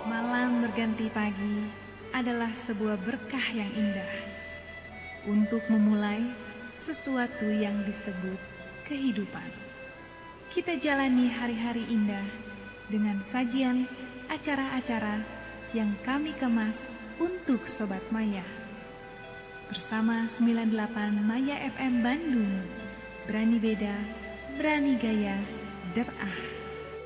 Malam berganti pagi adalah sebuah berkah yang indah untuk memulai sesuatu yang disebut kehidupan. Kita jalani hari-hari indah dengan sajian acara-acara yang kami kemas untuk Sobat Maya. Bersama 98 Maya FM Bandung, berani beda, berani gaya, derah.